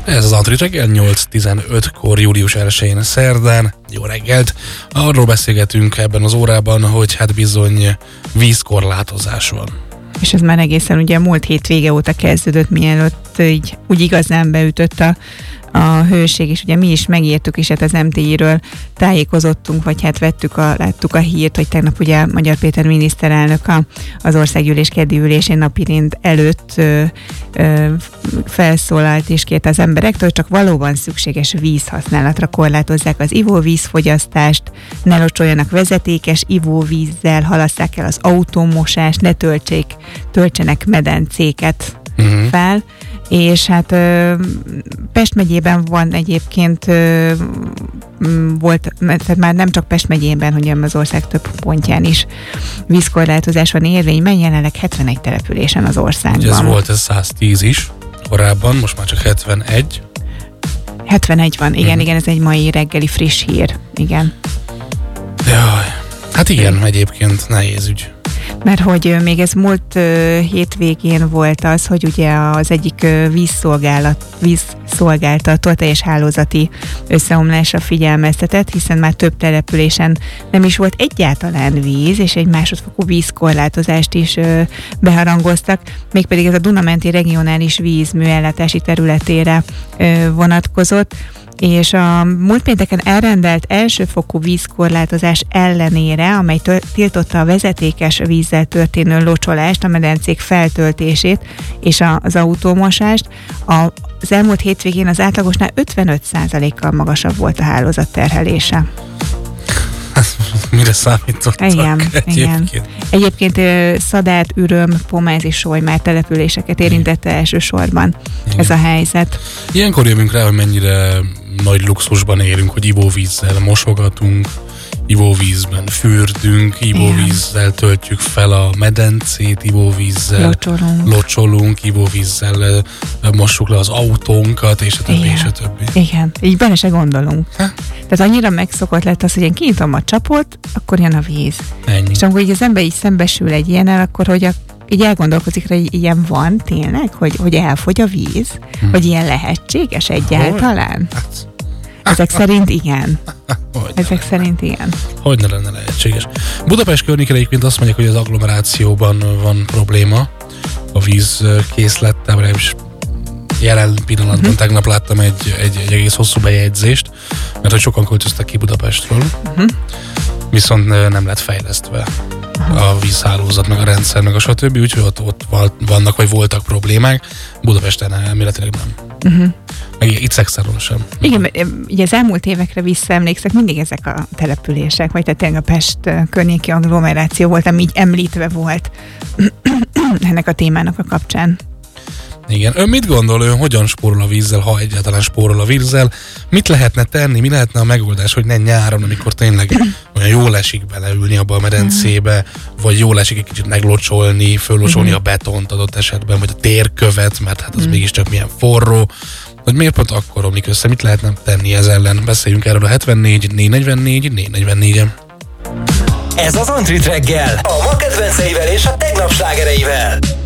Ez az Antrit reggel 8:15-kor július 1-én szerdán. Jó reggelt! Arról beszélgetünk ebben az órában, hogy hát bizony vízkorlátozás van. És ez már egészen ugye múlt hét vége óta kezdődött, mielőtt így úgy igazán beütött a hőség, és ugye mi is megírtuk is, hát az MTI-ről tájékozottunk, vagy hát láttuk a hírt, hogy tegnap ugye Magyar Péter miniszterelnök az országgyűlés keddi ülésén napirend előtt felszólalt és kérte az emberektől, hogy csak valóban szükséges vízhasználatra korlátozzák az ivóvízfogyasztást, ne locsoljanak vezetékes ivóvízzel, halasszák el az autómosást, ne töltsenek medencéket fel, és hát Pest megyében van egyébként tehát már nem csak Pest megyében, hanem az ország több pontján is vízkorlátozás van érvényben, jelenleg 71 településen az országban. Ugye ez volt 110 is korábban, most már csak 71. 71 van, igen, ez egy mai reggeli friss hír, igen. Jaj, hát igen, egyébként nehéz ügy. Mert hogy még ez múlt hétvégén volt az, hogy ugye az egyik vízszolgáltató teljes hálózati összeomlásra figyelmeztetett, hiszen már több településen nem is volt egyáltalán víz, és egy másodfokú vízkorlátozást is beharangoztak, mégpedig ez a Duna-menti regionális vízműellátási területére vonatkozott, és a múlt pénteken elrendelt elsőfokú vízkorlátozás ellenére, amely tiltotta a vezetékes vízzel történő locsolást, a medencék feltöltését és az autómosást, az elmúlt hétvégén az átlagosnál 55%-kal magasabb volt a hálózat terhelése. Mire számítottak? Igen. Egyébként Szadát, Üröm, Pomáz és Solymár településeket érintette elsősorban ez a helyzet. Ilyenkor jövünk rá, hogy mennyire nagy luxusban élünk, hogy ivóvízzel mosogatunk, ivóvízben fürdünk, ivóvízzel töltjük fel a medencét, ivóvízzel locsolunk, ivóvízzel mossuk le az autónkat, és a többi, és a többi. Igen, így benne se gondolunk. Tehát annyira megszokott lett az, hogy én kinyitom a csapot, akkor jön a víz. Ennyi. És amikor így az ember így szembesül egy ilyennel, akkor hogy így elgondolkozik rá, hogy ilyen van tényleg, hogy elfogy a víz? Hogy ilyen lehetséges egyáltalán? Ezek szerint igen. Szerint igen. Hogy ne lenne lehetséges. Budapest környékén egyébként azt mondják, hogy az agglomerációban van probléma a vízkészlettel, és jelen pillanatban tegnap láttam egy egész hosszú bejegyzést, mert hogy sokan költöztek ki Budapestről, viszont nem lett fejlesztve a vízhálózat, meg a rendszer, meg a stb. Úgyhogy ott vannak, vagy voltak problémák. Budapesten elméletileg nem. Meg itt Szexáron sem. Igen, ugye az elmúlt évekre visszaemlékszek, mindig ezek a települések, vagy tehát tényleg a Pest környéki agglomeráció volt, ami így említve volt ennek a témának a kapcsán. Igen. Ön mit gondol, hogyan spórol a vízzel, ha egyáltalán spórol a vízzel? Mit lehetne tenni, mi lehetne a megoldás, hogy ne nyáron, amikor tényleg olyan jól esik beleülni abba a medencébe, vagy jól esik egy kicsit meglocsolni, föllocsolni a betont adott esetben, vagy a térkövet, mert hát az mégiscsak milyen forró, hogy miért pont akkor romlik össze, mit lehetne tenni ez ellen? Beszéljünk erről a 74 444 444-en. Ez az Antrit reggel, a ma kedvenceivel és a tegnap slágereivel.